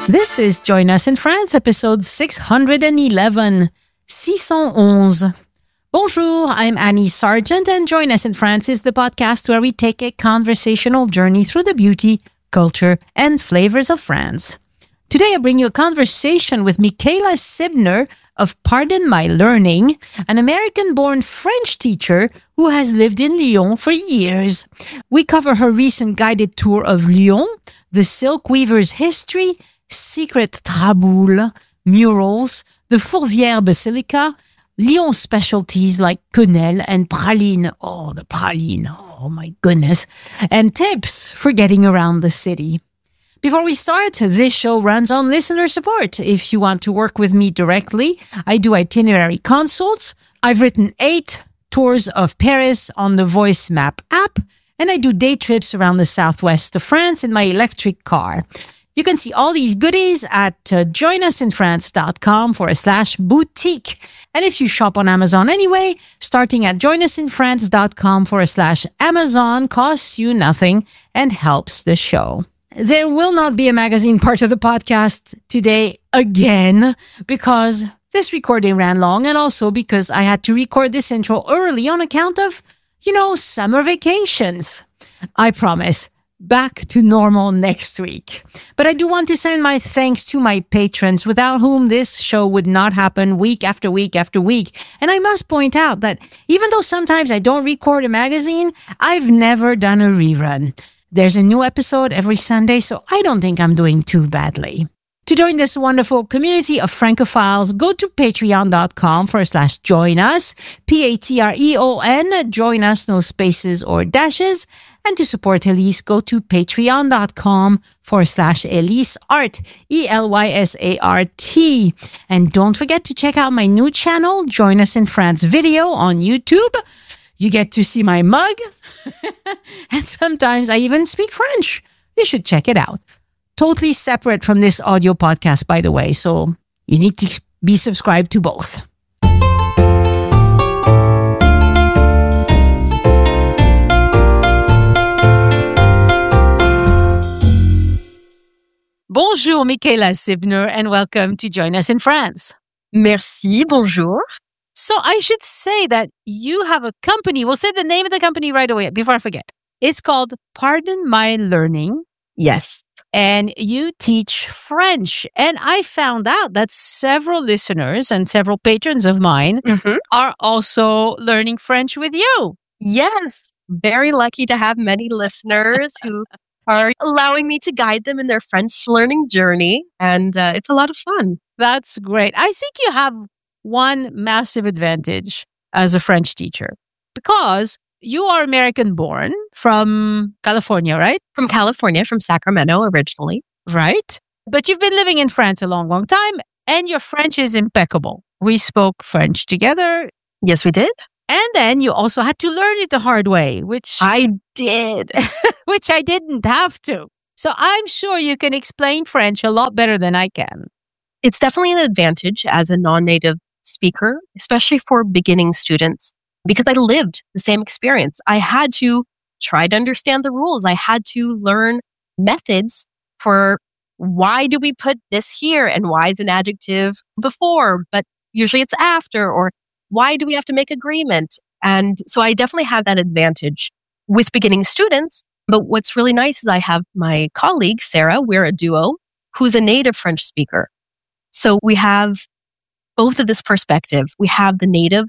This is Join Us in France, episode 611. 611. Bonjour, I'm Annie Sargent, and Join Us in France is the podcast where we take a conversational journey through the beauty, culture, and flavors of France. Today, I bring you a conversation with Michaela Sibner of Pardon My Learning, an American-born French teacher who has lived in Lyon for years. We cover her recent guided tour of Lyon, the silk weaver's history, secret traboules, murals, the Fourvière Basilica, Lyon specialties like quenelle and praline. Oh, the praline. Oh, my goodness. And tips for getting around the city. Before we start, this show runs on listener support. If you want to work with me directly, I do itinerary consults. I've written 8 tours of Paris on the Voice Map app, and I do day trips around the southwest of France in my electric car. You can see all these goodies at joinusinfrance.com/boutique. And if you shop on Amazon anyway, starting at joinusinfrance.com/Amazon costs you nothing and helps the show. There will not be a magazine part of the podcast today again because this recording ran long and also because I had to record this intro early on account of, summer vacations. I promise. Back to normal next week. But I do want to send my thanks to my patrons without whom this show would not happen week after week after week. And I must point out that even though sometimes I don't record a magazine, I've never done a rerun. There's a new episode every Sunday, so I don't think I'm doing too badly. To join this wonderful community of Francophiles, go to patreon.com/joinus, Patreon, join us, no spaces or dashes. And to support Elise, go to patreon.com/EliseArt, ELYSART. And don't forget to check out my new channel, Join Us in France Video on YouTube. You get to see my mug. And sometimes I even speak French. You should check it out. Totally separate from this audio podcast, by the way. So you need to be subscribed to both. Bonjour, Michaela Sibner, and welcome to Join Us in France. Merci, bonjour. So I should say that you have a company. We'll say the name of the company right away before I forget. It's called Pardon My Learning. Yes. And you teach French. And I found out that several listeners and several patrons of mine are also learning French with you. Yes. Very lucky to have many listeners who are allowing me to guide them in their French learning journey. And it's a lot of fun. That's great. I think you have one massive advantage as a French teacher because you are American-born from California, right? From California, from Sacramento originally. Right. But you've been living in France a long, long time, and your French is impeccable. We spoke French together. Yes, we did. And then you also had to learn it the hard way, which I did, which I didn't have to. So I'm sure you can explain French a lot better than I can. It's definitely an advantage as a non-native speaker, especially for beginning students, because I lived the same experience. I had to try to understand the rules. I had to learn methods for why do we put this here and why is an adjective before, but usually it's after, or why do we have to make agreement? And so I definitely have that advantage with beginning students. But what's really nice is I have my colleague, Sarah, we're a duo, who's a native French speaker. So we have both of this perspective. We have the native,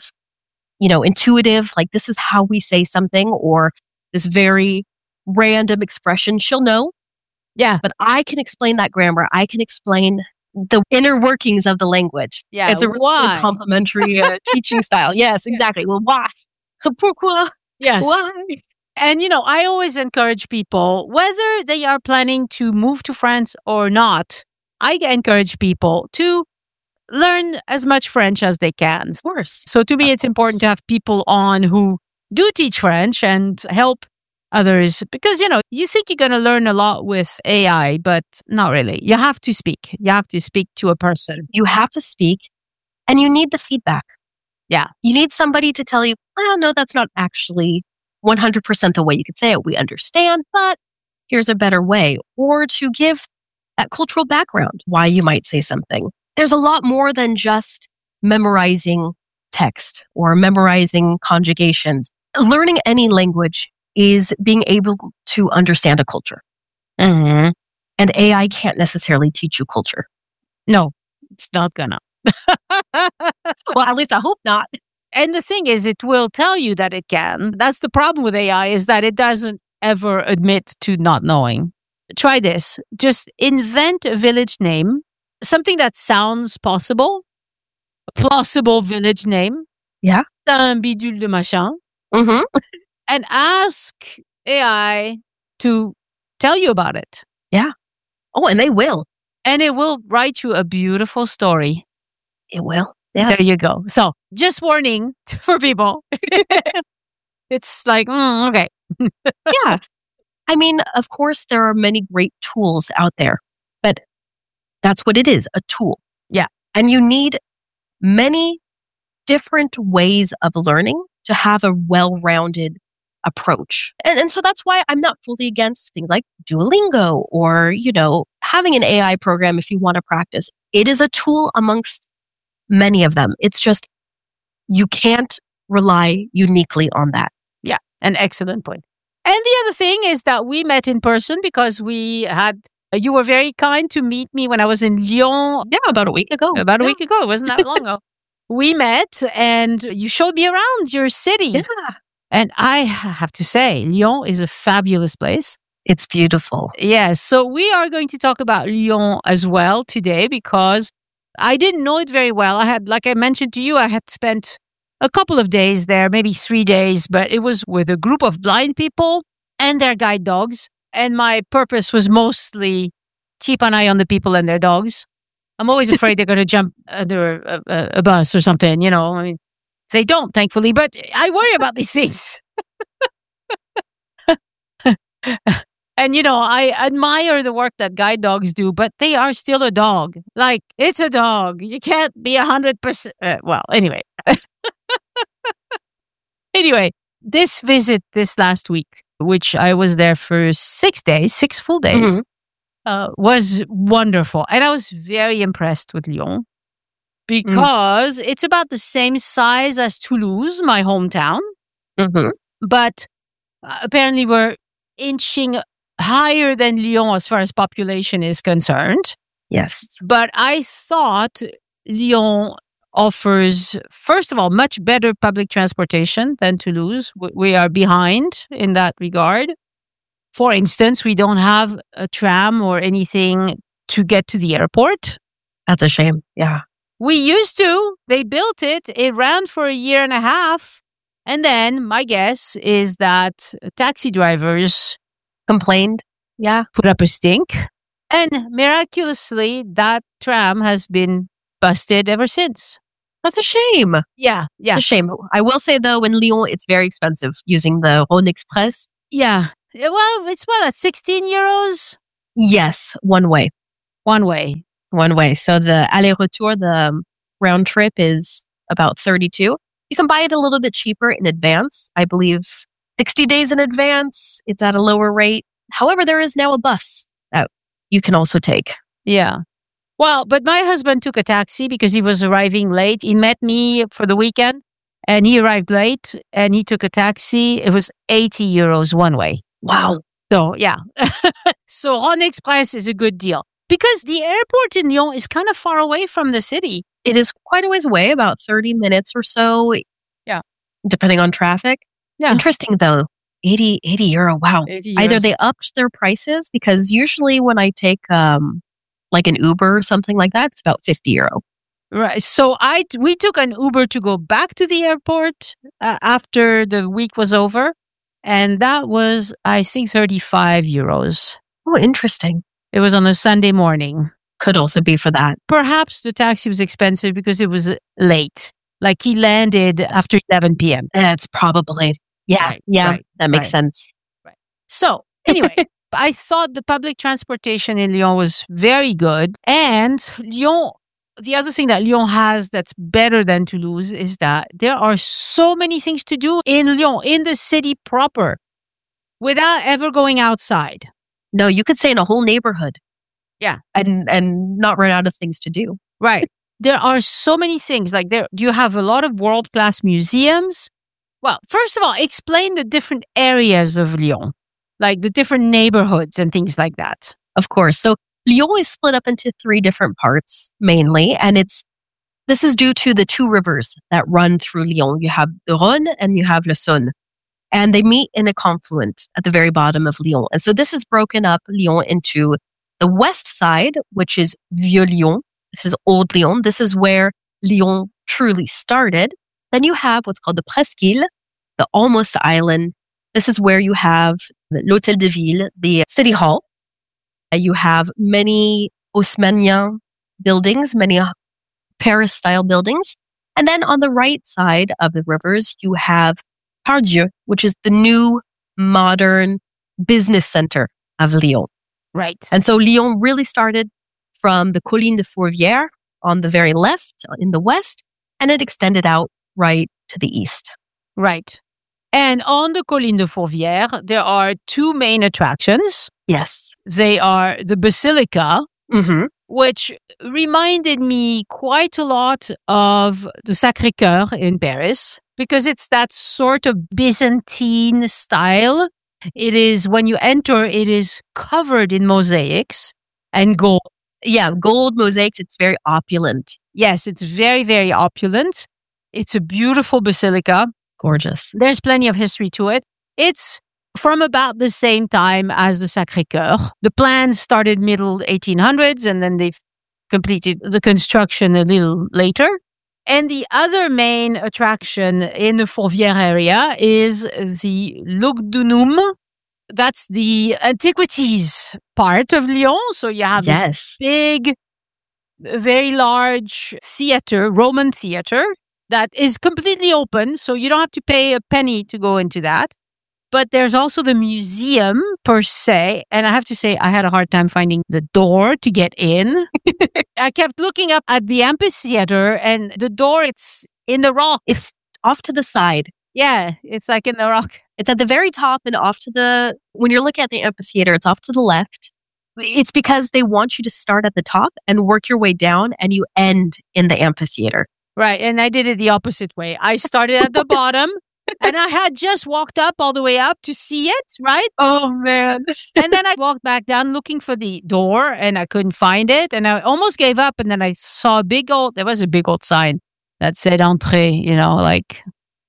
intuitive, like this is how we say something, or this very random expression she'll know. Yeah. But I can explain that grammar. I can explain the inner workings of the language. Yeah. It's a really complementary teaching style. Yes, exactly. Well, why? Pourquoi? Yes. Why? And, I always encourage people, whether they are planning to move to France or not, I encourage people to learn as much French as they can. Of course. So to me, it's important to have people on who do teach French and help others because, you think you're going to learn a lot with AI, but not really. You have to speak. You have to speak to a person. You have to speak and you need the feedback. Yeah. You need somebody to tell you, oh, no, that's not actually 100% the way you could say it. We understand, but here's a better way. Or to give that cultural background, why you might say something. There's a lot more than just memorizing text or memorizing conjugations. Learning any language is being able to understand a culture. Mm-hmm. And AI can't necessarily teach you culture. No, it's not gonna. Well, at least I hope not. And the thing is, it will tell you that it can. That's the problem with AI, is that it doesn't ever admit to not knowing. Try this. Just invent a village name, something that sounds possible, a plausible village name. Yeah. Un bidule de machin. Mm-hmm. And ask AI to tell you about it. Yeah. Oh, and they will. And it will write you a beautiful story. It will. Yes. There you go. So, just warning for people. It's like, okay. Yeah. I mean, of course, there are many great tools out there, but that's what it is, a tool. Yeah. And you need many different ways of learning to have a well-rounded approach. And so that's why I'm not fully against things like Duolingo or, having an AI program if you want to practice. It is a tool amongst many of them. It's just, you can't rely uniquely on that. Yeah, an excellent point. And the other thing is that we met in person because you were very kind to meet me when I was in Lyon. Yeah, about a week ago. About a week ago. It wasn't that long ago. We met and you showed me around your city. Yeah. And I have to say, Lyon is a fabulous place. It's beautiful. Yes. So we are going to talk about Lyon as well today because I didn't know it very well. Like I mentioned to you, I had spent a couple of days there, maybe 3 days, but it was with a group of blind people and their guide dogs. And my purpose was mostly keep an eye on the people and their dogs. I'm always afraid they're going to jump under a bus or something, I mean, they don't, thankfully, but I worry about these things. And, I admire the work that guide dogs do, but they are still a dog. Like, it's a dog. You can't be 100%. Well, anyway. Anyway, this visit this last week, which I was there for 6 days, 6 full days, was wonderful. And I was very impressed with Lyon because it's about the same size as Toulouse, my hometown. Mm-hmm. But apparently we're inching higher than Lyon as far as population is concerned. Yes. But I thought Lyon offers, first of all, much better public transportation than Toulouse. We are behind in that regard. For instance, we don't have a tram or anything to get to the airport. That's a shame. Yeah. We used to. They built it. It ran for a year and a half. And then my guess is that taxi drivers complained. Yeah. Put up a stink. And miraculously, that tram has been busted ever since. That's a shame. Yeah. It's a shame. I will say, though, in Lyon, it's very expensive using the Rhône Express. Yeah. Well, it's at 16 euros? Yes. One way. So the aller-retour, the round trip is about 32. You can buy it a little bit cheaper in advance. I believe 60 days in advance. It's at a lower rate. However, there is now a bus that you can also take. Yeah. Well, but my husband took a taxi because he was arriving late. He met me for the weekend and he arrived late and he took a taxi. It was 80 euros one way. Wow. So, yeah. So Rhône Express is a good deal because the airport in Lyon is kind of far away from the city. It is quite a ways away, about 30 minutes or so. Yeah. Depending on traffic. Yeah. Interesting, though. 80 euro. Wow. 80 Either they upped their prices because usually when I take like an Uber or something like that, it's about 50 euro. Right. So we took an Uber to go back to the airport after the week was over. And that was, I think, 35 euros. Oh, interesting. It was on a Sunday morning. Could also be for that. Perhaps the taxi was expensive because it was late. Like he landed after 11 p.m. That's probably. Yeah. Right, yeah. right, that makes sense. Right. So anyway, I thought the public transportation in Lyon was very good. And Lyon, the other thing that Lyon has that's better than Toulouse is that there are so many things to do in Lyon, in the city proper, without ever going outside. No, you could say in a whole neighborhood. Yeah. And not run out of things to do. Right. There are so many things. Like you have a lot of world-class museums. Well, first of all, explain the different areas of Lyon, like the different neighborhoods and things like that. Of course. So Lyon is split up into 3 different parts mainly, and this is due to the 2 rivers that run through Lyon. You have the Rhône and you have the Saône, and they meet in a confluent at the very bottom of Lyon. And so this has broken up Lyon into the west side, which is Vieux-Lyon. This is Old Lyon. This is where Lyon truly started. Then you have what's called the Presqu'île, the almost island. This is where you have l'Hôtel de Ville, the city hall. You have many Haussmannian buildings, many Paris-style buildings. And then on the right side of the rivers, you have Pardieu, which is the new modern business center of Lyon. Right. And so Lyon really started from the Colline de Fourvière on the very left in the west, and it extended out right to the east. Right. And on the Colline de Fourvière, there are 2 main attractions. Yes. They are the Basilica, Mm-hmm. which reminded me quite a lot of the Sacré-Cœur in Paris, because it's that sort of Byzantine style. It is, when you enter, it is covered in mosaics and gold. Yeah, gold mosaics. It's very opulent. Yes, it's very, very opulent. It's a beautiful basilica. Gorgeous. There's plenty of history to it. It's from about the same time as the Sacré-Cœur. The plans started middle 1800s, and then they've completed the construction a little later. And the other main attraction in the Fourvière area is the Lugdunum. That's the antiquities part of Lyon. So you have this big, very large theater, Roman theater, that is completely open. So you don't have to pay a penny to go into that. But there's also the museum per se. And I have to say, I had a hard time finding the door to get in. I kept looking up at the amphitheater, and the door, it's in the rock. It's off to the side. Yeah, it's like in the rock. It's at the very top and off to when you're looking at the amphitheater, it's off to the left. It's because they want you to start at the top and work your way down, and you end in the amphitheater. Right. And I did it the opposite way. I started at the bottom. And I had just walked up all the way up to see it, right? Oh, man. And then I walked back down looking for the door, and I couldn't find it. And I almost gave up. And then I saw there was a big old sign that said entrée, like,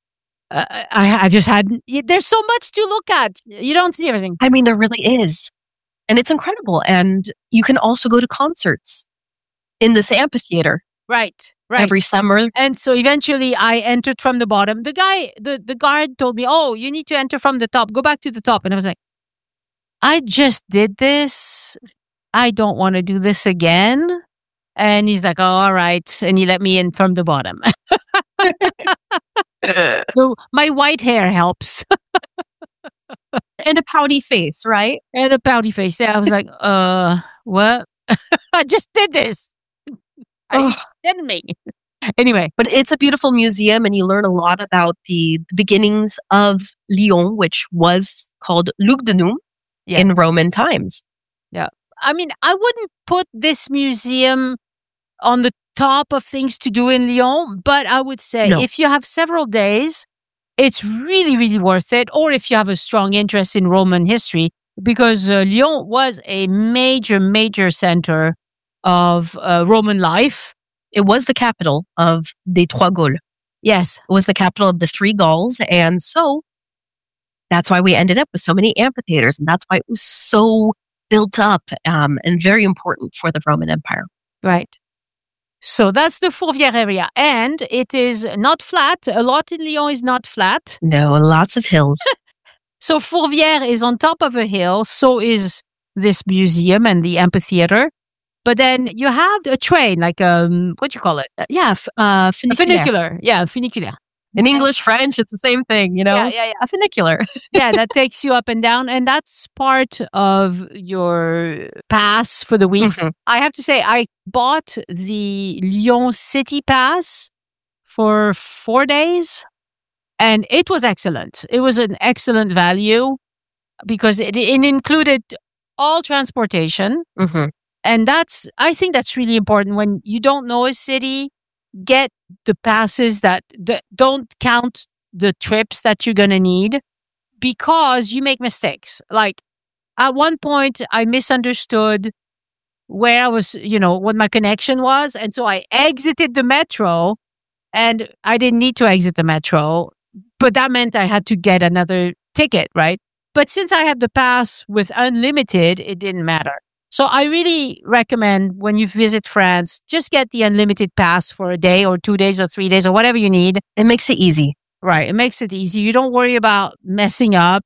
I just had, there's so much to look at. You don't see everything. I mean, there really is. And it's incredible. And you can also go to concerts in this amphitheater. Right. Every summer. And so eventually I entered from the bottom. The guy, the guard told me, oh, you need to enter from the top. Go back to the top. And I was like, I just did this. I don't want to do this again. And he's like, oh, all right. And he let me in from the bottom. So my white hair helps. And a pouty face, right? And a pouty face. Yeah, I was like, what? I just did this. Are you kidding me? Anyway. But it's a beautiful museum, and you learn a lot about the beginnings of Lyon, which was called Lugdunum in Roman times. Yeah. I mean, I wouldn't put this museum on the top of things to do in Lyon, but I would say if you have several days, it's really, really worth it. Or if you have a strong interest in Roman history, because Lyon was a major, major center of Roman life. It was the capital of the Trois Gaules. Yes. It was the capital of the 3 Gauls. And so that's why we ended up with so many amphitheaters. And that's why it was so built up and very important for the Roman Empire. Right. So that's the Fourvière area. And it is not flat. A lot in Lyon is not flat. No, lots of hills. So Fourvière is on top of a hill. So is this museum and the amphitheater. But then you have a train, like what do you call it? Funicular. Yeah, funicular. In English, French, it's the same thing, Yeah. A funicular. Yeah, that takes you up and down. And that's part of your pass for the week. Mm-hmm. I have to say, I bought the Lyon City Pass for 4 days. And it was excellent. It was an excellent value because it included all transportation. Mm-hmm. And I think that's really important. When you don't know a city, get the passes that don't count the trips that you're going to need, because you make mistakes. Like at one point, I misunderstood where I was, what my connection was. And so I exited the metro, and I didn't need to exit the metro, but that meant I had to get another ticket, right? But since I had the pass with unlimited, it didn't matter. So I really recommend when you visit France, just get the unlimited pass for a day or 2 days or 3 days or whatever you need. It makes it easy. Right. It makes it easy. You don't worry about messing up.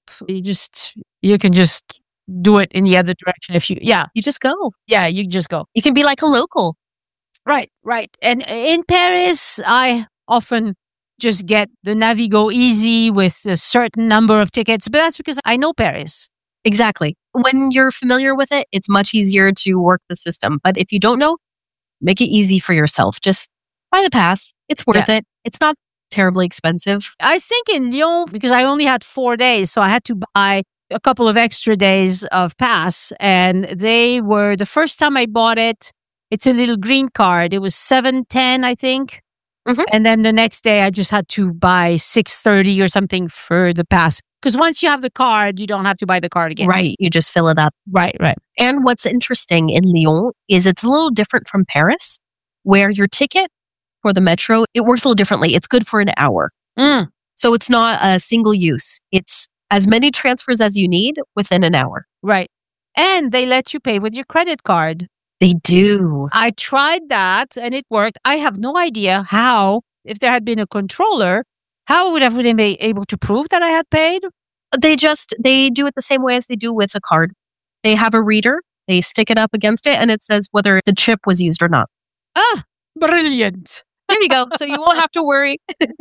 You can just do it in the other direction You just go. Yeah, you just go. You can be like a local. Right. And in Paris, I often just get the Navigo Easy with a certain number of tickets, but that's because I know Paris. Exactly. When you're familiar with it, it's much easier to work the system. But if you don't know, make it easy for yourself. Just buy the pass. It's worth it. It's not terribly expensive. I think in Lyon, because I only had 4 days, so I had to buy a couple of extra days of pass. And they were, the first time I bought it, it's a little green card. It was $7.10, I think. Mm-hmm. And then the next day I just had to buy $6.30 or something for the pass. Because once you have the card, you don't have to buy the card again. Right. You just fill it up. Right. And what's interesting in Lyon is it's a little different from Paris, where your ticket for the metro, it works a little differently. It's good for an hour. So it's not a single use. It's as many transfers as you need within an hour. Right. And they let you pay with your credit card. They do. I tried that and it worked. I have no idea how, if there had been a controller, how would they be able to prove that I had paid? They do it the same way as they do with a card. They have a reader, they stick it up against it, and it says whether the chip was used or not. Ah, brilliant. There you go. So you won't have to worry.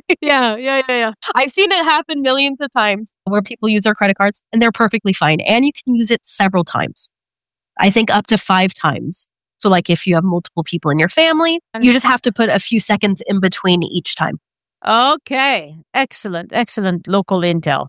Yeah. I've seen it happen millions of times where people use their credit cards and they're perfectly fine. And you can use it several times. I think up to 5 times. So like if you have multiple people in your family, you just have to put a few seconds in between each time. Okay. Excellent local intel.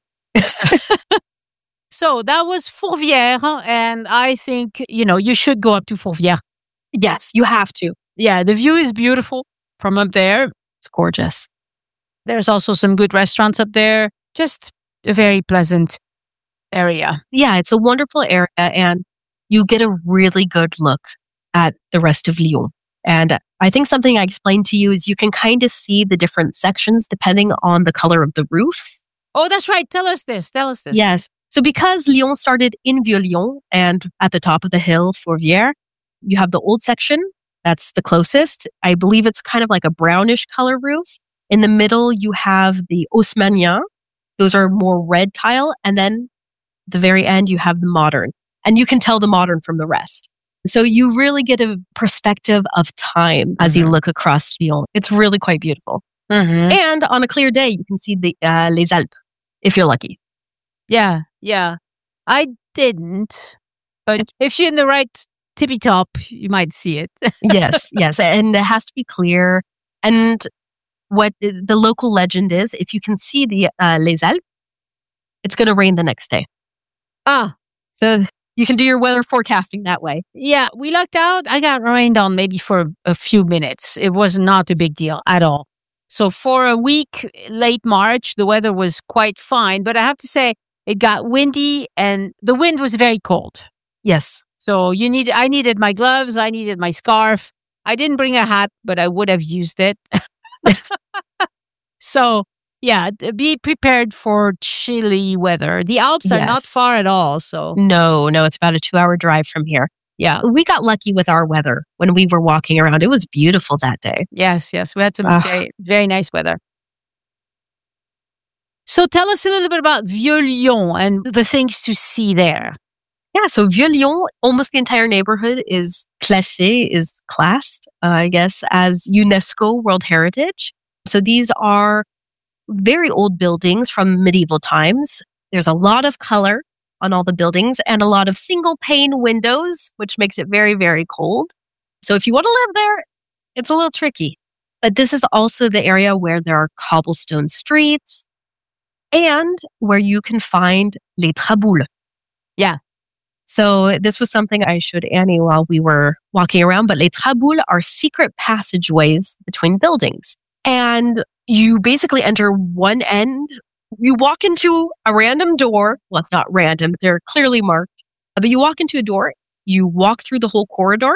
So that was Fourvière. And I think, you should go up to Fourvière. Yes, you have to. Yeah, the view is beautiful from up there. It's gorgeous. There's also some good restaurants up there. Just a very pleasant area. Yeah, it's a wonderful area and you get a really good look at the rest of Lyon. And I think something I explained to you is you can kind of see the different sections depending on the color of the roofs. Oh, that's right. Tell us this. Yes. So because Lyon started in Vieux-Lyon and at the top of the hill, Fourvière, you have the old section. That's the closest. I believe it's kind of like a brownish color roof. In the middle, you have the Haussmanniens. Those are more red tile. And then at the very end, you have the modern. And you can tell the modern from the rest. So you really get a perspective of time as you look across Lyon. It's really quite beautiful. Mm-hmm. And on a clear day, you can see the Les Alpes, if you're lucky. Yeah. I didn't. But if you're in the right tippy top, you might see it. Yes. And it has to be clear. And what the local legend is, if you can see the Les Alpes, it's going to rain the next day. So you can do your weather forecasting that way. Yeah, we lucked out. I got rained on maybe for a few minutes. It was not a big deal at all. So for a week, late March, the weather was quite fine. But I have to say, it got windy and the wind was very cold. Yes. So I needed my gloves. I needed my scarf. I didn't bring a hat, but I would have used it. So, yeah, be prepared for chilly weather. The Alps are not far at all. So No, it's about a 2-hour drive from here. Yeah. We got lucky with our weather when we were walking around. It was beautiful that day. Yes. We had some very, very nice weather. So tell us a little bit about Vieux-Lyon and the things to see there. Yeah, so Vieux-Lyon, almost the entire neighborhood is classed, I guess, as UNESCO World Heritage. So these are very old buildings from medieval times. There's a lot of color on all the buildings and a lot of single pane windows, which makes it very, very cold. So if you want to live there, it's a little tricky. But this is also the area where there are cobblestone streets and where you can find les traboules. Yeah. So this was something I showed Annie while we were walking around. But les traboules are secret passageways between buildings. And you basically enter one end. You walk into a random door. Well, it's not random. They're clearly marked. But you walk into a door. You walk through the whole corridor.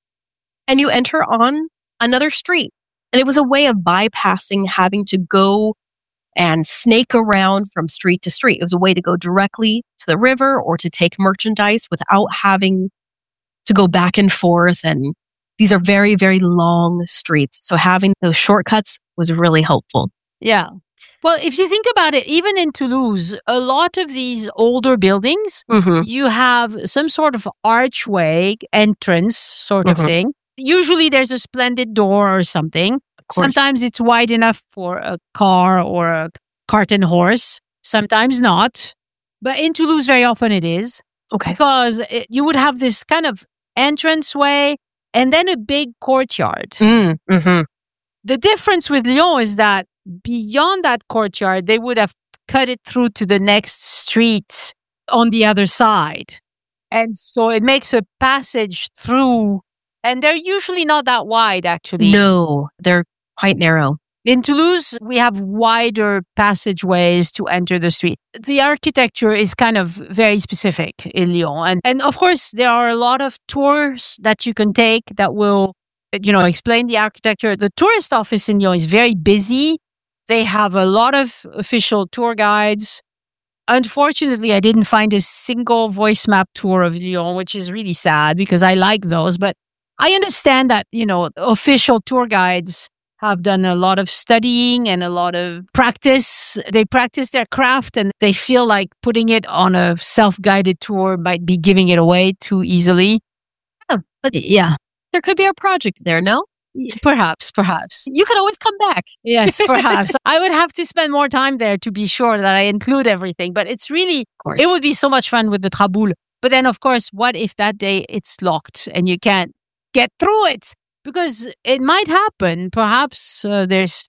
And you enter on another street. And it was a way of bypassing having to go and snake around from street to street. It was a way to go directly to the river or to take merchandise without having to go back and forth. And these are very, very long streets. So having those shortcuts was really helpful. Yeah. Well, if you think about it, even in Toulouse, a lot of these older buildings, you have some sort of archway entrance sort of thing. Usually there's a splendid door or something. Sometimes it's wide enough for a car or a cart and horse. Sometimes not. But in Toulouse, very often it is. Okay. Because you would have this kind of entranceway and then a big courtyard. The difference with Lyon is that beyond that courtyard, they would have cut it through to the next street on the other side. And so it makes a passage through. And they're usually not that wide, actually. No, they're quite narrow. In Toulouse, we have wider passageways to enter the street. The architecture is kind of very specific in Lyon. And of course, there are a lot of tours that you can take that will, explain the architecture. The tourist office in Lyon is very busy. They have a lot of official tour guides. Unfortunately, I didn't find a single voice map tour of Lyon, which is really sad because I like those. But I understand that, official tour guides have done a lot of studying and a lot of practice. They practice their craft and they feel like putting it on a self-guided tour might be giving it away too easily. Oh, but yeah, there could be a project there, no? Perhaps. You could always come back. Yes, perhaps. I would have to spend more time there to be sure that I include everything. But it's really, it would be so much fun with the Traboules. But then, of course, what if that day it's locked and you can't get through it? Because it might happen. Perhaps there's,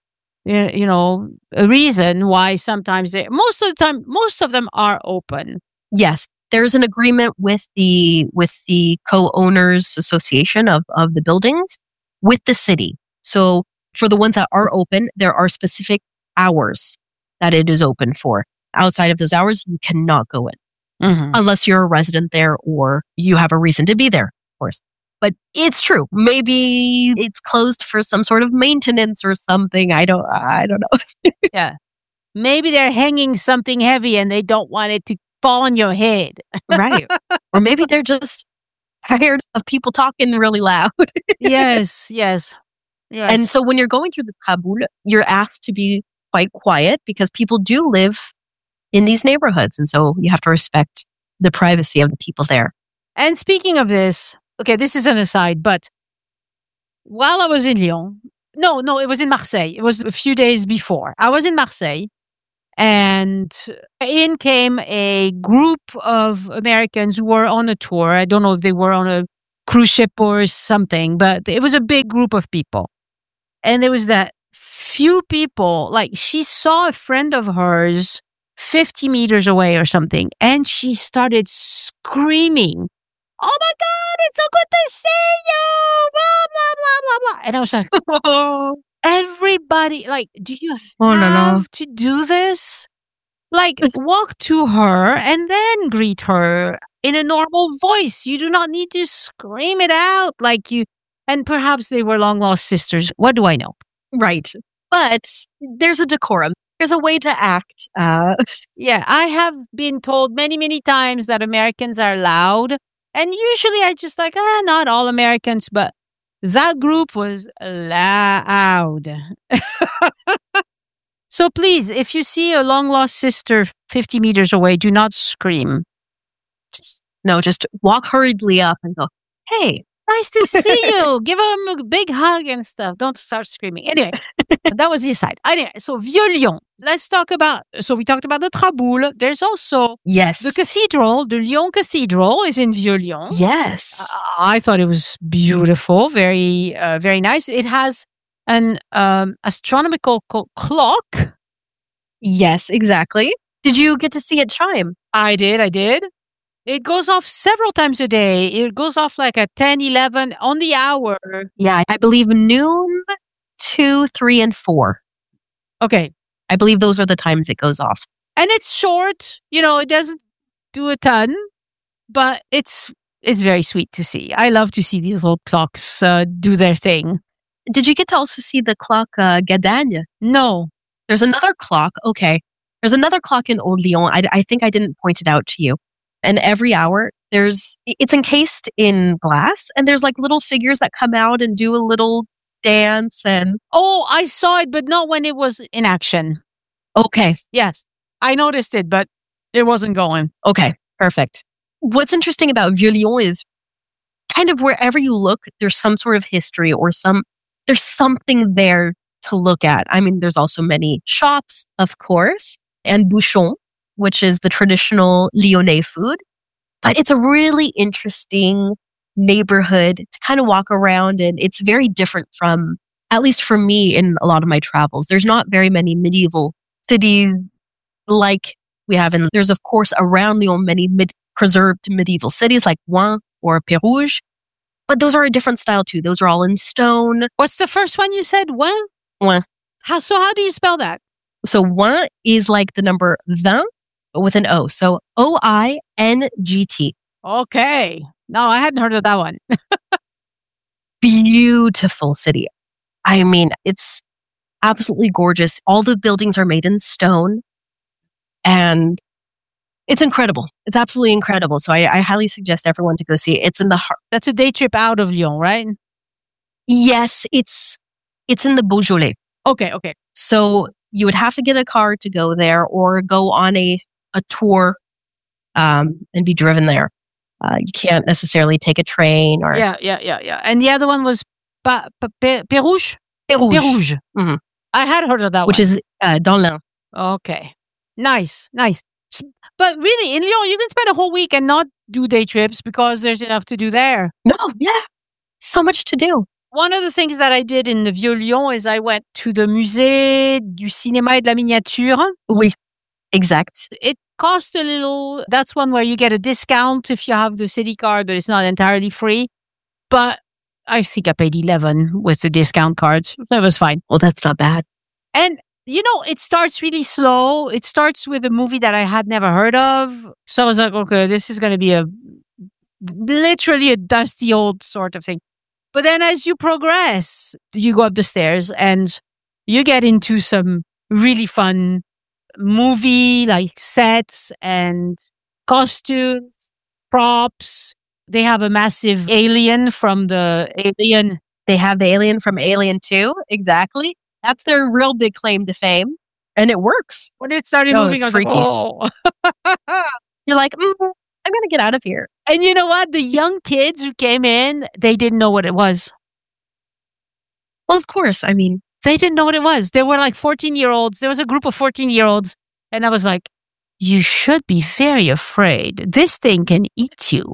a reason why sometimes most of the time, most of them are open. Yes. There's an agreement with the co-owners association of the buildings with the city. So for the ones that are open, there are specific hours that it is open for. Outside of those hours, you cannot go in unless you're a resident there or you have a reason to be there, of course. But it's true. Maybe it's closed for some sort of maintenance or something. I don't know. Yeah. Maybe they're hanging something heavy and they don't want it to fall on your head. Right. Or maybe they're just tired of people talking really loud. Yes. And so when you're going through the Traboules, you're asked to be quite quiet because people do live in these neighborhoods. And so you have to respect the privacy of the people there. And speaking of this, okay, this is an aside, but while I was in Lyon, no, it was in Marseille. It was a few days before. I was in Marseille and in came a group of Americans who were on a tour. I don't know if they were on a cruise ship or something, but it was a big group of people. And there was that few people, like she saw a friend of hers 50 meters away or something, and she started screaming, "Oh my God, it's so good to see you!" Blah, blah, blah, blah, blah. And I was like, everybody, like, do you have to do this? Like, walk to her and then greet her in a normal voice. You do not need to scream it out like you. And perhaps they were long lost sisters. What do I know? Right. But there's a decorum. There's a way to act. Yeah, I have been told many, many times that Americans are loud. And usually I just like, not all Americans, but that group was loud. So please, if you see a long lost sister 50 meters away, do not scream. Just walk hurriedly up and go, "Hey, nice to see you." Give them a big hug and stuff. Don't start screaming. Anyway, that was the aside. Anyway, so Vieux-Lyon. Let's talk about, so we talked about the Traboules. There's also the cathedral. The Lyon Cathedral is in Vieux-Lyon. Yes. I thought it was beautiful. Very, very nice. It has an astronomical clock. Yes, exactly. Did you get to see it chime? I did. It goes off several times a day. It goes off like at 10, 11 on the hour. Yeah, I believe noon, 2, 3, and 4. Okay. I believe those are the times it goes off. And it's short. It doesn't do a ton, but it's very sweet to see. I love to see these old clocks do their thing. Did you get to also see the clock Gadagne? No. There's another clock. Okay. There's another clock in Old Lyon. I think I didn't point it out to you. And every hour, it's encased in glass, and there's like little figures that come out and do a little dance. And oh, I saw it, but not when it was in action. Okay. Yes, I noticed it, but it wasn't going. Okay, perfect. What's interesting about Vieux-Lyon is kind of wherever you look, there's some sort of history or there's something there to look at. I mean, there's also many shops, of course, and Bouchon, which is the traditional Lyonnais food. But it's a really interesting neighborhood to kind of walk around, and it's very different from, at least for me in a lot of my travels. There's not very many medieval cities like we have there's of course around Lyon many preserved medieval cities like Rouen or Pérouge, but those are a different style too. Those are all in stone. What's the first one you said? Rouen? Rouen. How do you spell that? So Rouen is like the number 20 with an O. So OINGT. Okay. No, I hadn't heard of that one. Beautiful city. I mean, it's absolutely gorgeous. All the buildings are made in stone, and it's incredible. It's absolutely incredible. So I highly suggest everyone to go see it. It's in the heart. That's a day trip out of Lyon, right? Yes, it's in the Beaujolais. Okay. So you would have to get a car to go there or go on a tour and be driven there. You can't necessarily take a train or... Yeah. And the other one was Pérouge? Pérouge. Mm-hmm. I had heard of that Which one. is dans l'Ain. Okay. Nice. But really, in Lyon, you can spend a whole week and not do day trips because there's enough to do there. No, yeah. So much to do. One of the things that I did in the Vieux-Lyon is I went to the Musée du Cinéma et de la Miniature. Oui, exact. It cost a little. That's one where you get a discount if you have the city card, but it's not entirely free. But I think I paid 11 with the discount cards. That was fine. Well, that's not bad. And, it starts really slow. It starts with a movie that I had never heard of. So I was like, okay, this is going to be literally a dusty old sort of thing. But then as you progress, you go up the stairs and you get into some really fun movie like sets and costumes, props. They have a massive alien from the Alien. They have the alien from Alien 2. Exactly. That's their real big claim to fame. And it works. When it started moving, I was freaky. like, oh. You're like, I'm going to get out of here. And you know what? The young kids who came in, they didn't know what it was. Well, of course. I mean, they didn't know what it was. They were like 14-year-olds. There was a group of 14-year-olds. And I was like, you should be very afraid. This thing can eat you.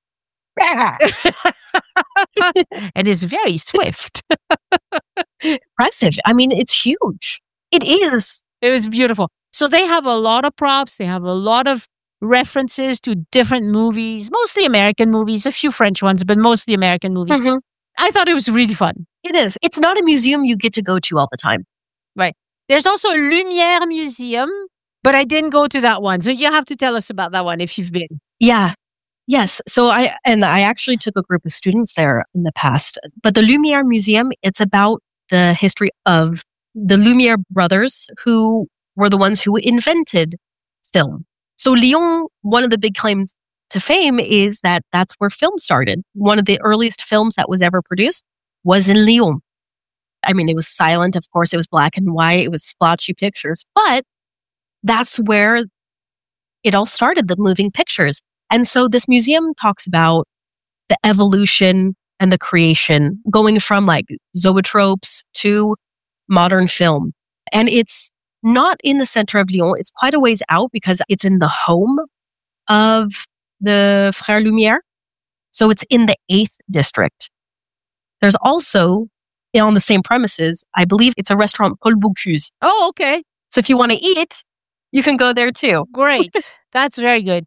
And is very swift. Impressive. I mean, it's huge. It is. It was beautiful. So they have a lot of props. They have a lot of references to different movies, mostly American movies, a few French ones, but mostly American movies. Mm-hmm. I thought it was really fun. It is. It's not a museum you get to go to all the time. Right. There's also a Lumière Museum, but I didn't go to that one. So you have to tell us about that one if you've been. Yeah. Yes. So I actually took a group of students there in the past. But the Lumière Museum, it's about the history of the Lumière brothers, who were the ones who invented film. So Lyon, one of the big claims to fame is that that's where film started. One of the earliest films that was ever produced was in Lyon. I mean, it was silent, of course. It was black and white. It was splotchy pictures. But that's where it all started, the moving pictures. And so this museum talks about the evolution and the creation, going from like zoetropes to modern film. And it's not in the center of Lyon. It's quite a ways out because it's in the home of the Frères Lumière. So it's in the 8th district. There's also, on the same premises, I believe it's a restaurant, Paul Bocuse. Oh, okay. So if you want to eat, you can go there too. Great. That's very good.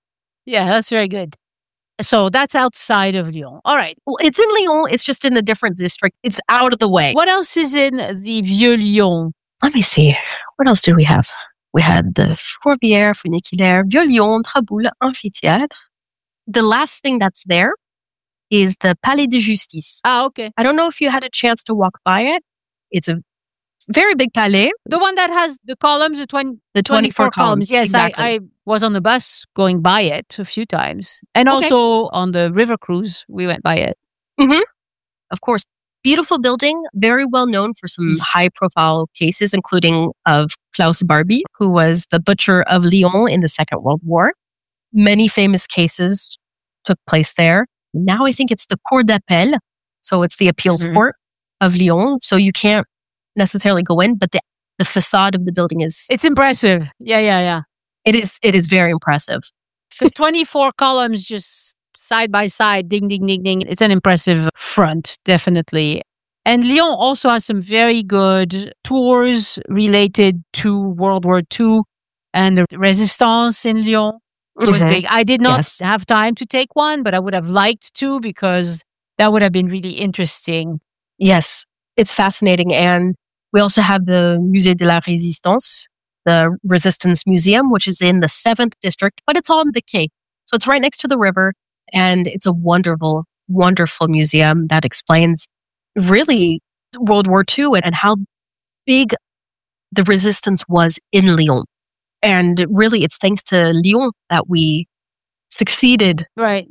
Yeah, that's very good. So that's outside of Lyon. All right. Well, it's in Lyon. It's just in a different district. It's out of the way. What else is in the Vieux-Lyon? Let me see. What else do we have? We had the Fourvière, Funiculaire, Vieux-Lyon, Traboul, Amphithéâtre. The last thing that's there is the Palais de Justice. Ah, okay. I don't know if you had a chance to walk by it. It's a very big palais. The one that has the columns, The 24 columns. Yes, exactly. I was on the bus going by it a few times. And also on the river cruise, we went by it. Mm-hmm. Of course. Beautiful building, very well known for some high profile cases, including of Klaus Barbie, who was the butcher of Lyon in the Second World War. Many famous cases took place there. Now I think it's the Cour d'appel. So it's the appeals court of Lyon. So you can't necessarily go in, but the facade of the building is... It's impressive. Yeah. It is very impressive. Because 24 columns just side by side, ding, ding, ding, ding. It's an impressive front, definitely. And Lyon also has some very good tours related to World War II and the Resistance in Lyon. It was big. I did not have time to take one, but I would have liked to because that would have been really interesting. Yes, it's fascinating. And we also have the Musée de la Résistance, the Resistance Museum, which is in the 7th district, but it's on the quai. So it's right next to the river. And it's a wonderful, wonderful museum that explains really World War II and how big the resistance was in Lyon. And really, it's thanks to Lyon that we succeeded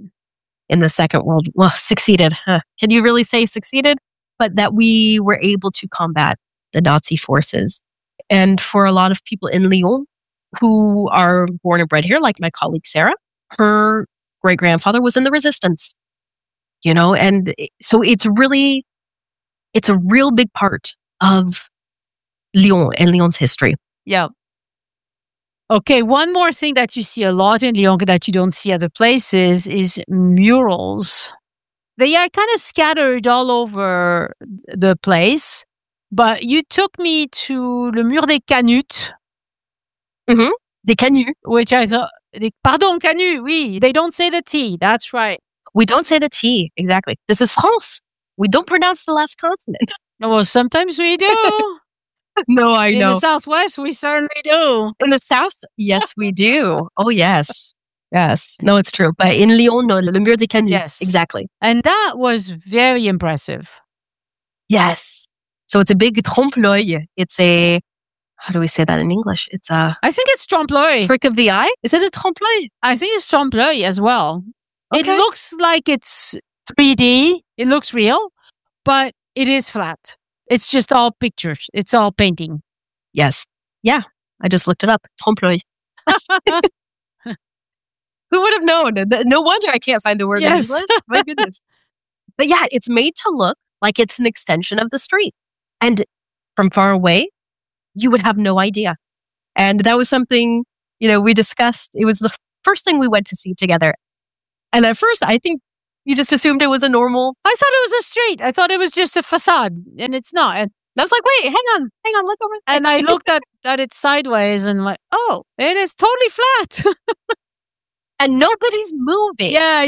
in the Second World War. Well, succeeded. Can you really say succeeded? But that we were able to combat the Nazi forces. And for a lot of people in Lyon who are born and bred here, like my colleague Sarah, her great-grandfather was in the resistance, and so it's a real big part of Lyon and Lyon's history. Yeah. Okay, one more thing that you see a lot in Lyon that you don't see other places is murals. They are kind of scattered all over the place, but you took me to Le Mur des Canuts. Mm-hmm. Des Canuts. Which I thought, pardon, Canut, oui. They don't say the T. That's right. We don't say the T. Exactly. This is France. We don't pronounce the last consonant. Well, sometimes we do. No, I know. In the Southwest, we certainly do. In the South, yes, we do. Oh, yes. Yes. No, it's true. But in Lyon, no, Le Mur des Canuts. Yes. Exactly. And that was very impressive. Yes. So it's a big trompe-l'œil. It's a... How do we say that in English? It's a... I think it's trompe-l'œil. Trick of the eye? Is it a trompe-l'œil? I think it's trompe-l'œil as well. Okay. It looks like it's 3D. It looks real, but it is flat. It's just all pictures. It's all painting. Yes. Yeah. I just looked it up. Trompe-l'œil. Who would have known? No wonder I can't find the word in English. My goodness. But yeah, it's made to look like it's an extension of the street. And from far away, you would have no idea. And that was something, we discussed. It was the first thing we went to see together. And at first, I think you just assumed it was a normal... I thought it was a street. I thought it was just a facade, and it's not. And I was like, wait, hang on, look over there. And I looked at it sideways and like, oh, it is totally flat. And nobody's moving. Yeah.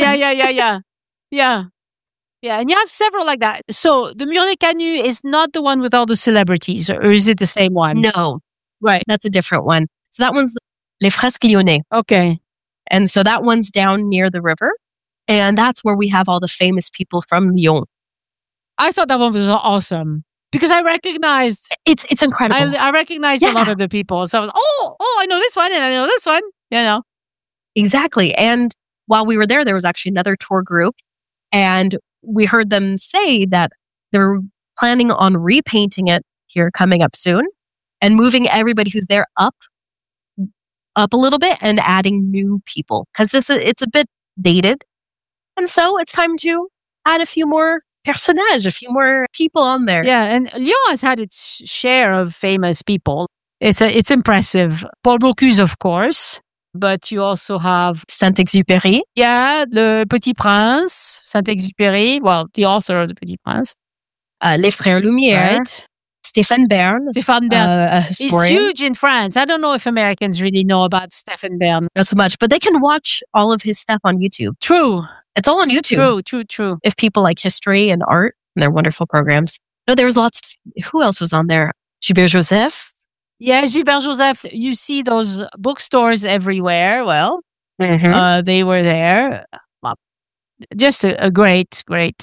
Yeah, and you have several like that. So the Mur des Canuts is not the one with all the celebrities, or is it the same one? No. Right. That's a different one. So that one's Les Fresques Lyonnais. Okay. And so that one's down near the river. And that's where we have all the famous people from Lyon. I thought that one was awesome because I recognized... It's incredible. I recognized a lot of the people. So I was, I know this one and I know this one, Exactly. And while we were there was actually another tour group. And we heard them say that they're planning on repainting it here coming up soon and moving everybody who's there up a little bit and adding new people because it's a bit dated. And so it's time to add a few more personnages, a few more people on there. Yeah, and Lyon has had its share of famous people. It's impressive. Paul Bocuse, of course, but you also have Saint-Exupéry. Yeah, Le Petit Prince, Saint-Exupéry. Well, the author of The Petit Prince. Les Frères Lumière. Right. Stéphane Bern, Stéphane Bern. a He's historian. huge in France. I don't know if Americans really know about Stéphane Bern. Not so much, but they can watch all of his stuff on YouTube. True. It's all on YouTube. True. If people like history and art, and they're wonderful programs. No, there was lots of, who else was on there? Gilbert Joseph. Yeah, Gilbert Joseph, you see those bookstores everywhere. Well, Mm-hmm. they were there. Just a great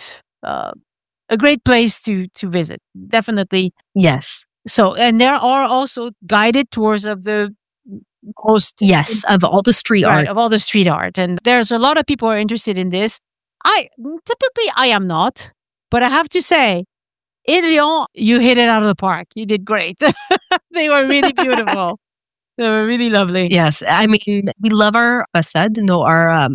place to visit. Definitely. Yes. So, and there are also guided tours of the most Yes, of all the street art. of all the street art, and there's a lot of people who are interested in this. I am not, but I have to say, in Lyon, you hit it out of the park. You did great. They were really beautiful. They were really lovely. Yes, I mean, we love our façade, our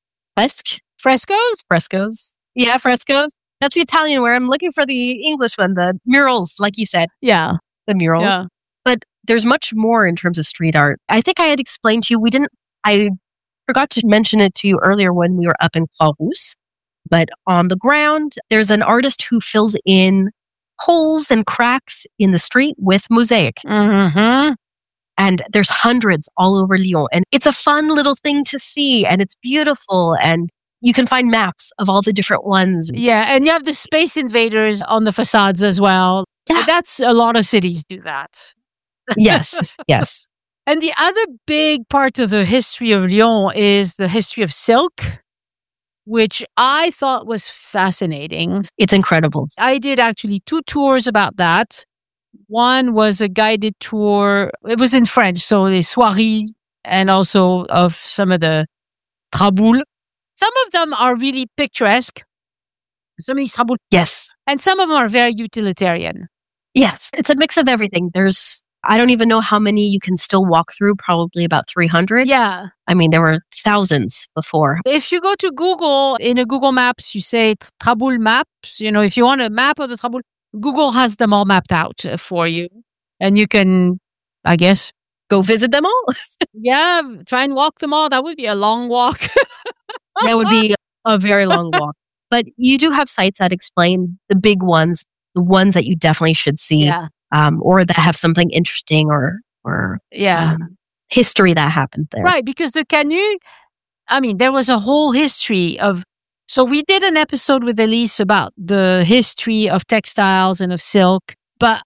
frescoes. Yeah, frescoes. That's the Italian word. I'm looking for the English one, the murals, like you said. Yeah. The murals. Yeah. But there's much more in terms of street art. I think I had explained to you, I forgot to mention it to you earlier when we were up in Croix-Rousse, but on the ground, there's an artist who fills in holes and cracks in the street with mosaic. Mm-hmm. And there's hundreds all over Lyon. And it's a fun little thing to see. And it's beautiful. And you can find maps of all the different ones. Yeah. And you have the Space Invaders on the facades as well. Yeah. That's a lot of cities do that. Yes. Yes. And the other big part of the history of Lyon is the history of silk, which I thought was fascinating. It's incredible. I did actually 2 tours about that. One was a guided tour. It was in French, so les soieries, and also of some of the traboules. Some of them are really picturesque. Some of these traboules. Yes. And some of them are very utilitarian. Yes. It's a mix of everything. I don't even know how many you can still walk through, probably about 300. Yeah. I mean, there were thousands before. If you go to Google, in a Google Maps, you say Traboul maps, if you want a map of the Traboul, Google has them all mapped out for you. And you can, I guess, go visit them all. Yeah, try and walk them all. That would be a long walk. That would be a very long walk. But you do have sites that explain the big ones, the ones that you definitely should see, Yeah. Or that have something interesting or Yeah. history that happened there. Right, because the Canut, there was a whole history of. So we did an episode with Elise about the history of textiles and of silk, but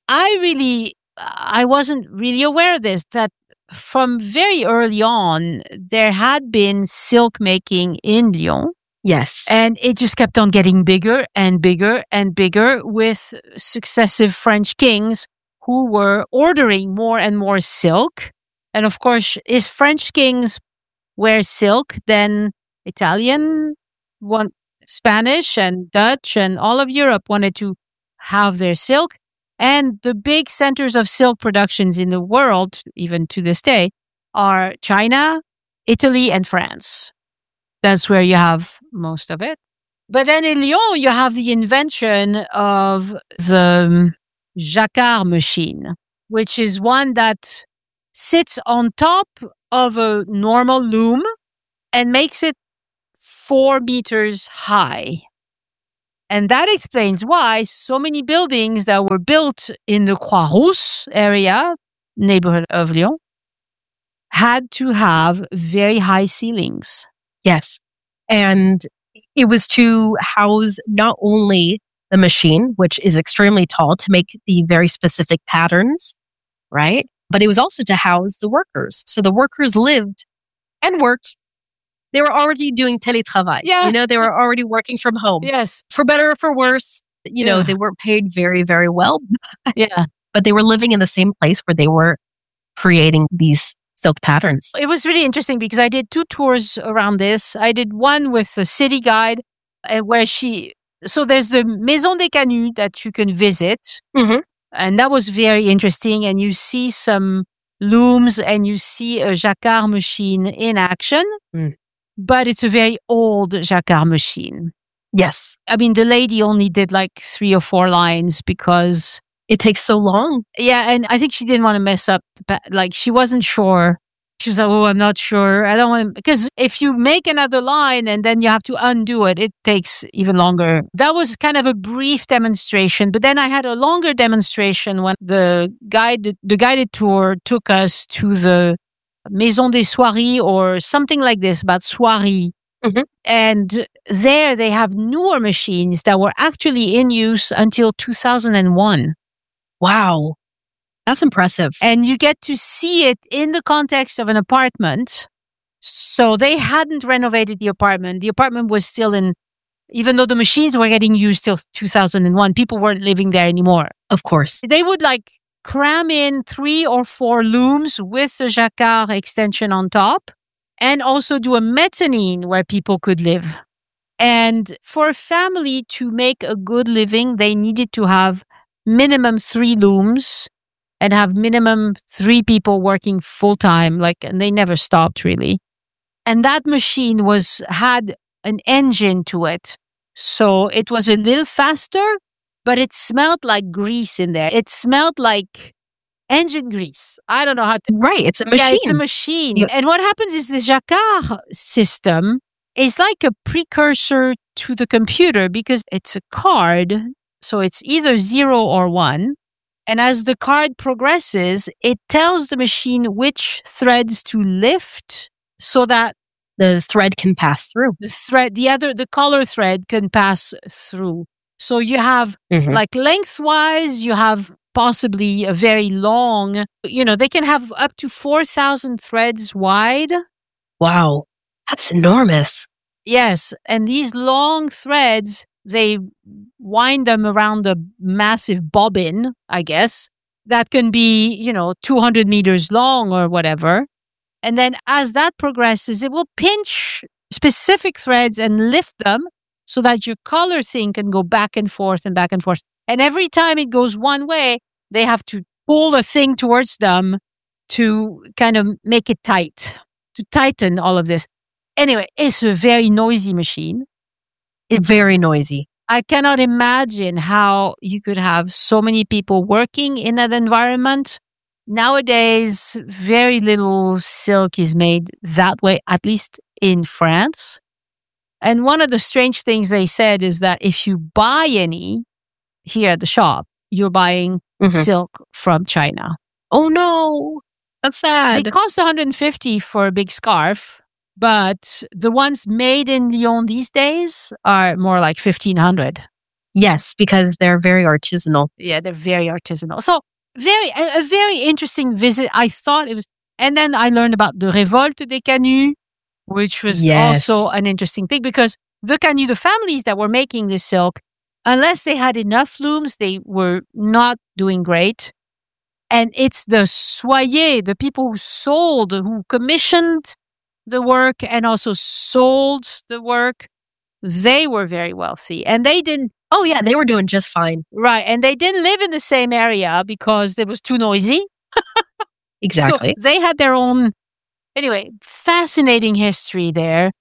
I wasn't really aware of this, that from very early on, there had been silk making in Lyon. Yes. And it just kept on getting bigger and bigger and bigger with successive French kings who were ordering more and more silk. And of course, if French kings wear silk, then Spanish and Dutch and all of Europe wanted to have their silk. And the big centers of silk productions in the world, even to this day, are China, Italy, and France. That's where you have most of it. But then in Lyon, you have the invention of the jacquard machine, which is one that sits on top of a normal loom and makes it 4 meters high. And that explains why so many buildings that were built in the Croix-Rousse area, neighborhood of Lyon, had to have very high ceilings. Yes. And it was to house not only the machine, which is extremely tall to make the very specific patterns, right? But it was also to house the workers. So the workers lived and worked. They were already doing télétravail. Yeah. They were already working from home. Yes. For better or for worse, they weren't paid very, very well. Yeah. But they were living in the same place where they were creating these silk patterns. It was really interesting because I did 2 tours around this. I did one with a city guide so there's the Maison des Canuts that you can visit. Mm-hmm. And that was very interesting. And you see some looms and you see a jacquard machine in action. Mm. But it's a very old jacquard machine. Yes. The lady only did like 3 or 4 lines because it takes so long. Yeah, and I think she didn't want to mess up. She wasn't sure She was like, oh, I'm not sure. I don't want, because if you make another line and then you have to undo it, it takes even longer. That was kind of a brief demonstration. But then I had a longer demonstration when the guided tour took us to the Maison des Soieries or something like this about soieries. Mhm. And there they have newer machines that were actually in use until 2001. Wow. That's impressive. And you get to see it in the context of an apartment. So they hadn't renovated the apartment. The apartment was still in, even though the machines were getting used till 2001, people weren't living there anymore. Of course. They would like cram in 3 or 4 looms with the jacquard extension on top and also do a mezzanine where people could live. And for a family to make a good living, they needed to have minimum 3 looms and have minimum 3 people working full time, and they never stopped really. And that machine had an engine to it. So it was a little faster, but it smelled like grease in there. It smelled like engine grease. I don't know how to. Right. It's a machine. Yeah, it's a machine. Yeah. And what happens is the jacquard system is like a precursor to the computer because it's a card. So it's either 0 or 1. And as the card progresses, it tells the machine which threads to lift so that The thread can pass through. the color thread can pass through. So you have like lengthwise, you have possibly a very long, they can have up to 4,000 threads wide. Wow. That's enormous. Yes. And these long threads, they wind them around a massive bobbin, I guess, that can be, 200 meters long or whatever. And then as that progresses, it will pinch specific threads and lift them so that your color thing can go back and forth and back and forth. And every time it goes one way, they have to pull a thing towards them to kind of make it tight, to tighten all of this. Anyway, it's a very noisy machine. It's very noisy. I cannot imagine how you could have so many people working in that environment. Nowadays, very little silk is made that way, at least in France. And one of the strange things they said is that if you buy any here at the shop, you're buying silk from China. Oh no, that's sad. They cost 150 for a big scarf, but the ones made in Lyon these days are more like 1,500. Yes, because they're very artisanal. Yeah, they're very artisanal. So a very interesting visit. I thought it was, and then I learned about the Révolte des Canuts, which was also an interesting thing because the Canut, the families that were making this silk, unless they had enough looms, they were not doing great. And it's the soyers, the people who commissioned the work and also sold the work. They were very wealthy and they didn't. Oh yeah, they were doing just fine. Right. And they didn't live in the same area because it was too noisy. Exactly. So they had their own, anyway, fascinating history there.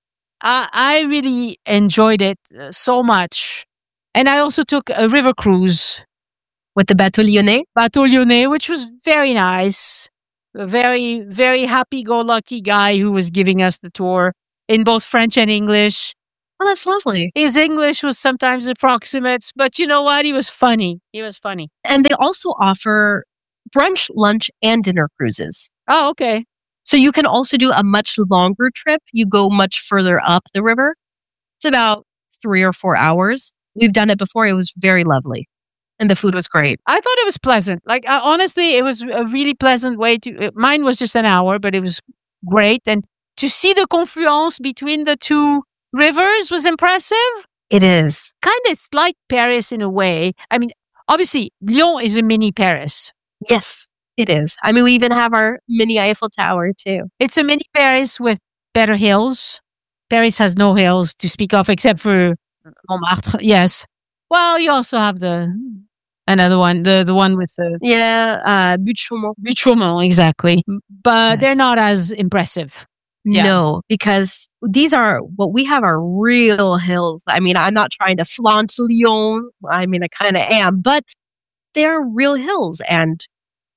I really enjoyed it so much. And I also took a river cruise. With the Bateau Lyonnais? Bateau Lyonnais, which was very nice. A very, very happy-go-lucky guy who was giving us the tour in both French and English. Oh, that's lovely. His English was sometimes approximate, but you know what? He was funny. And they also offer brunch, lunch, and dinner cruises. Oh, okay. So you can also do a much longer trip. You go much further up the river. It's about 3 or 4 hours. We've done it before. It was very lovely. And the food was great. I thought it was pleasant. Honestly, it was a really pleasant way mine was just an hour, but it was great. And to see the confluence between the two rivers was impressive. It is. Kind of like Paris in a way. I mean, obviously, Lyon is a mini Paris. Yes, it is. I mean, we even have our mini Eiffel Tower, too. It's a mini Paris with better hills. Paris has no hills to speak of except for Montmartre. Yes. Well, you also have another one, the one with the... Yeah, Butte Chaumont. Butte Chaumont, exactly. But they're not as impressive. Yeah. No, because what we have are real hills. I mean, I'm not trying to flaunt Lyon. I mean, I kind of am, but they are real hills. And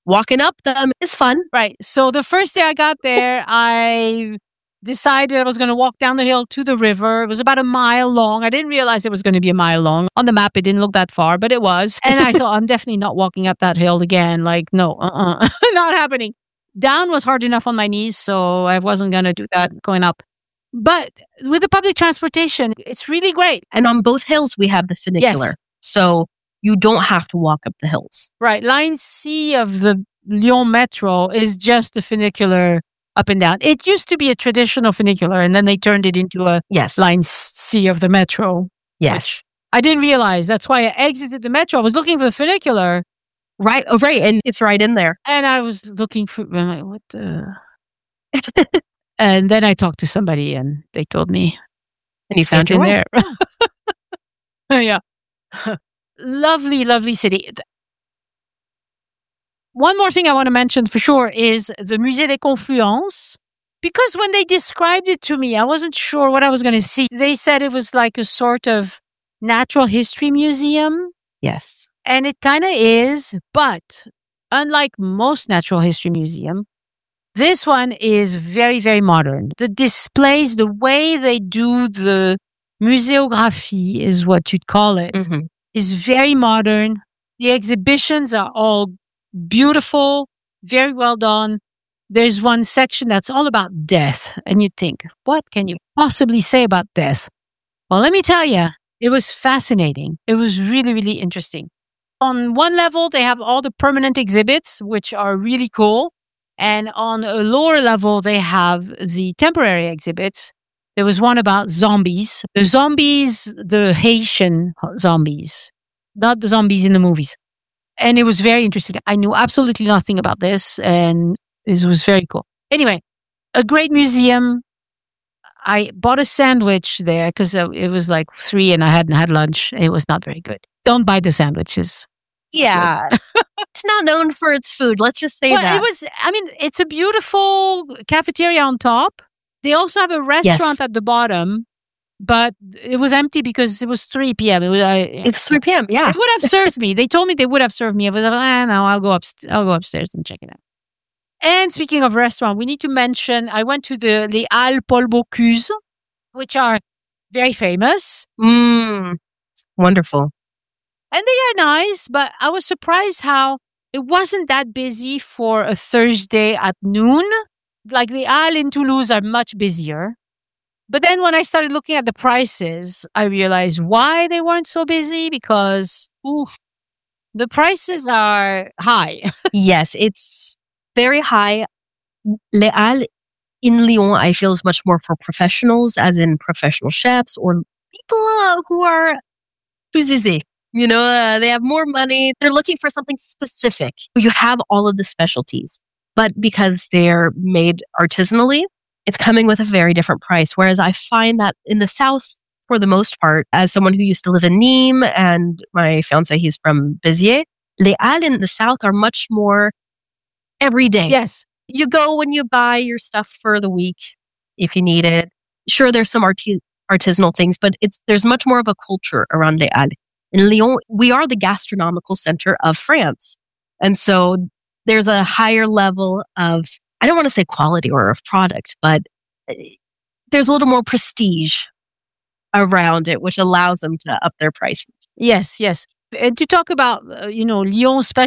walking up them is fun. Right. So the first day I got there, I decided I was going to walk down the hill to the river. It was about a mile long. I didn't realize it was going to be a mile long. On the map, it didn't look that far, but it was. And I thought, I'm definitely not walking up that hill again. Like, no, not happening. Down was hard enough on my knees, so I wasn't going to do that going up. But with the public transportation, it's really great. And on both hills, we have the funicular. Yes. So you don't have to walk up the hills. Right. Line C of the Lyon Metro is just the funicular up and down. It used to be a traditional funicular, and then they turned it into a Line C of the Metro. Yes. I didn't realize. That's why I exited the Metro. I was looking for the funicular. Right. Oh, right. And it's right in there. And I was looking for, I'm like, what the... And then I talked to somebody, and they told me. And you found in your way. there. Yeah. Lovely, lovely city. One more thing I want to mention for sure is the Musée des Confluences. Because when they described it to me, I wasn't sure what I was going to see. They said it was like a sort of natural history museum. Yes. And it kind of is, but unlike most natural history museums, this one is very, very modern. The displays, the way they do the muséographie is what you'd call it, is very modern. The exhibitions are all beautiful, very well done. There's one section that's all about death. And you think, what can you possibly say about death? Well, let me tell you, it was fascinating. It was really, really interesting. On one level, they have all the permanent exhibits, which are really cool. And on a lower level, they have the temporary exhibits. There was one about zombies. The zombies, the Haitian zombies, not the zombies in the movies. And it was very interesting. I knew absolutely nothing about this, and it was very cool. Anyway, a great museum. I bought a sandwich there because it was like 3 and I hadn't had lunch. It was not very good. Don't buy the sandwiches. Yeah. It's not known for its food. Let's just say that. It's a beautiful cafeteria on top. They also have a restaurant at the bottom, but it was empty because it was 3 p.m. It was 3 p.m., yeah. They would have served me. They told me they would have served me. I was like, no, I'll go upstairs and check it out. And speaking of restaurant, we need to mention, I went to the Les Halles Paul Bocuse, which are very famous. Wonderful. And they are nice, but I was surprised how it wasn't that busy for a Thursday at noon. Like the Halles in Toulouse are much busier. But then when I started looking at the prices, I realized why they weren't so busy, because the prices are high. Yes, it's very high. Les Halles in Lyon, I feel, is much more for professionals, as in professional chefs or people who are plus aisés. You know, they have more money. They're looking for something specific. You have all of the specialties, but because they're made artisanally, it's coming with a very different price. Whereas I find that in the South, for the most part, as someone who used to live in Nîmes, and my fiancé, he's from Béziers, Les Halles in the South are much more everyday. Yes. You go when you buy your stuff for the week if you need it. Sure, there's some artisanal things, but there's much more of a culture around Les Halles. In Lyon, we are the gastronomical center of France. And so there's a higher level of, I don't want to say quality or of product, but there's a little more prestige around it, which allows them to up their prices. Yes, yes. And to talk about, Lyon's